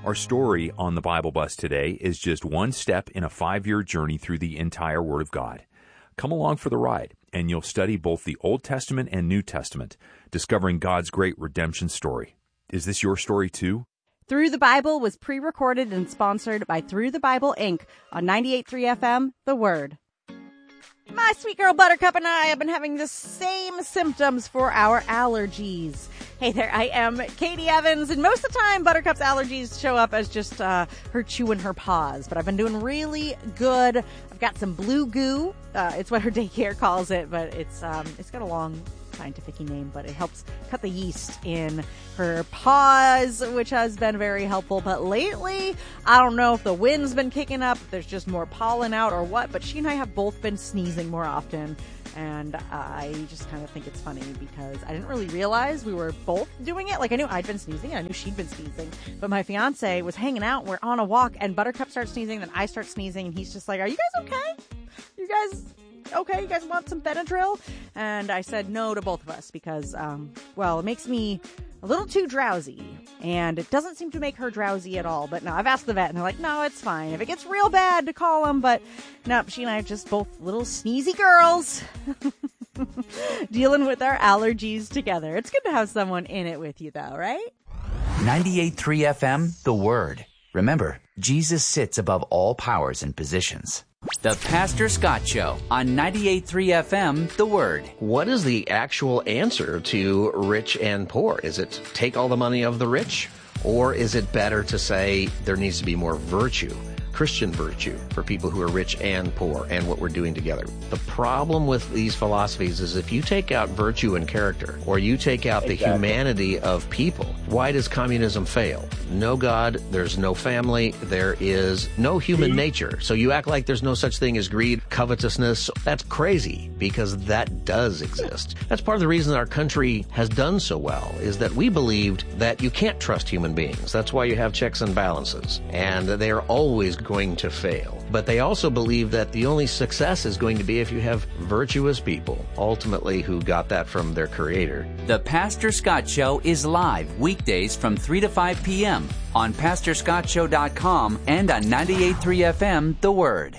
Our story on the Bible Bus today is just one step in a 5-year journey through the entire Word of God. Come along for the ride, and you'll study both the Old Testament and New Testament, discovering God's great redemption story. Is this your story too? Through the Bible was pre-recorded and sponsored by Through the Bible, Inc. on 98.3 FM, The Word. My sweet girl Buttercup and I have been having the same symptoms for our allergies. Hey there, I am Katie Evans, and most of the time Buttercup's allergies show up as just her chewing her paws, but I've been doing really good. I've got some blue goo. It's what her daycare calls it, but it's got a long scientific name, but it helps cut the yeast in her paws, which has been very helpful. But lately, I don't know if the wind's been kicking up, if there's just more pollen out or what, but she and I have both been sneezing more often. And I just kind of think it's funny because I didn't really realize we were both doing it. Like, I knew I'd been sneezing, and I knew she'd been sneezing. But my fiance was hanging out, we're on a walk, and Buttercup starts sneezing, then I start sneezing, and he's just like, "Are you guys okay? You guys okay? You guys want some Benadryl?" And I said no to both of us because, it makes me a little too drowsy, and it doesn't seem to make her drowsy at all. But no, I've asked the vet, and they're like, "No, it's fine. If it gets real bad, to call them." But no, she and I are just both little sneezy girls dealing with our allergies together. It's good to have someone in it with you, though, right? 98.3 FM, The Word. Remember, Jesus sits above all powers and positions. The Pastor Scott Show on 98.3 FM, The Word. What is the actual answer to rich and poor? Is it take all the money of the rich? Or is it better to say there needs to be more virtue, Christian virtue, for people who are rich and poor, and what we're doing together? The problem with these philosophies is if you take out virtue and character, or you take out the humanity of people, why does communism fail? No God, there's no family, there is no human nature. So you act like there's no such thing as greed, covetousness. That's crazy, because that does exist. That's part of the reason our country has done so well, is that we believed that you can't trust human beings. That's why you have checks and balances, and they are always going to fail. But they also believe that the only success is going to be if you have virtuous people, ultimately, who got that from their Creator. The Pastor Scott Show is live weekdays from 3 to 5 p.m. on PastorScottShow.com and on 98.3 FM, The Word.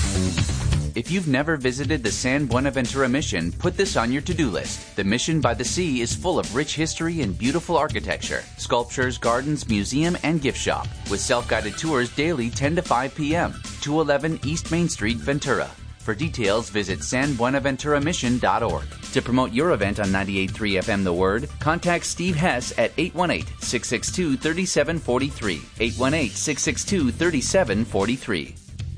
If you've never visited the San Buenaventura Mission, put this on your to-do list. The Mission by the Sea is full of rich history and beautiful architecture, sculptures, gardens, museum, and gift shop, with self-guided tours daily 10 to 5 p.m. 211 East Main Street, Ventura. For details, visit sanbuenaventuramission.org. To promote your event on 98.3 FM The Word, contact Steve Hess at 818-662-3743. 818-662-3743.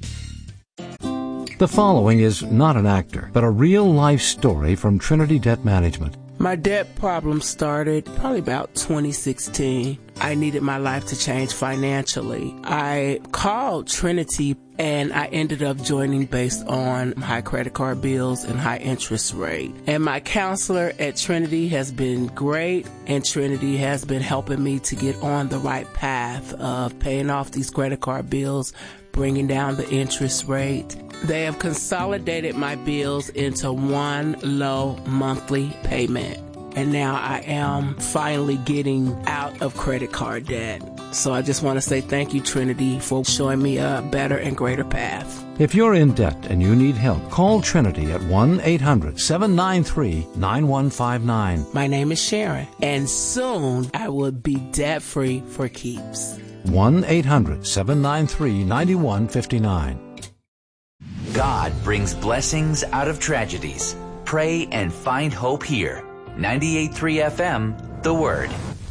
The following is not an actor, but a real-life story from Trinity Debt Management. My debt problem started probably about 2016. I needed my life to change financially. I called Trinity, and I ended up joining based on high credit card bills and high interest rate. And my counselor at Trinity has been great, and Trinity has been helping me to get on the right path of paying off these credit card bills, bringing down the interest rate. They have consolidated my bills into one low monthly payment. And now I am finally getting out of credit card debt. So I just want to say thank you, Trinity, for showing me a better and greater path. If you're in debt and you need help, call Trinity at 1-800-793-9159. My name is Sharon, and soon I will be debt-free for keeps. 1-800-793-9159. God brings blessings out of tragedies. Pray and find hope here. 98.3 FM, The Word.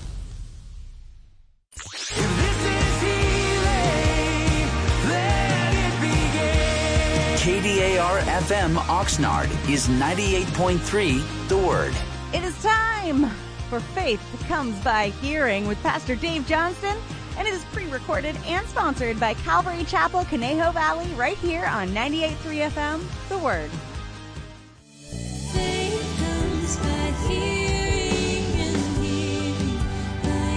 KDAR FM Oxnard is 98.3 The Word. It is time for Faith That Comes by Hearing with Pastor Dave Johnston, and it is pre-recorded and sponsored by Calvary Chapel, Conejo Valley, right here on 98.3 FM, The Word. Faith comes by hearing, and hearing by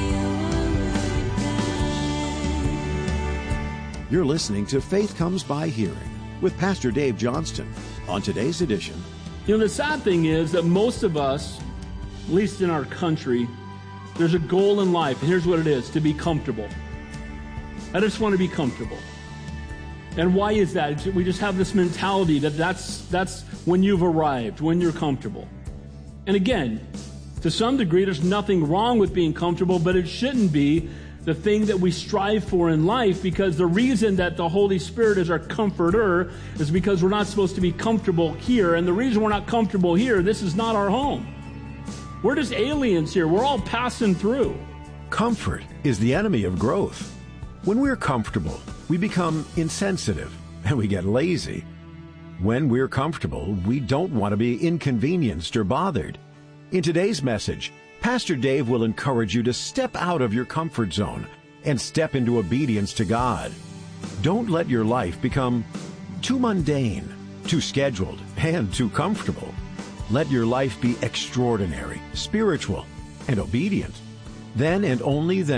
your word, God. You're listening to Faith Comes by Hearing with Pastor Dave Johnston. On today's edition, the sad thing is that most of us, at least in our country, there's a goal in life, and here's what it is: to be comfortable. I just want to be comfortable. And why is that? We just have this mentality that that's when you've arrived, when you're comfortable. And again, to some degree, there's nothing wrong with being comfortable, but it shouldn't be the thing that we strive for in life, because the reason that the Holy Spirit is our comforter is because we're not supposed to be comfortable here. And the reason we're not comfortable here, this is not our home. We're just aliens here. We're all passing through. Comfort is the enemy of growth. When we're comfortable, we become insensitive and we get lazy. When we're comfortable, we don't want to be inconvenienced or bothered. In today's message, Pastor Dave will encourage you to step out of your comfort zone and step into obedience to God. Don't let your life become too mundane, too scheduled, and too comfortable. Let your life be extraordinary, spiritual, and obedient. Then and only then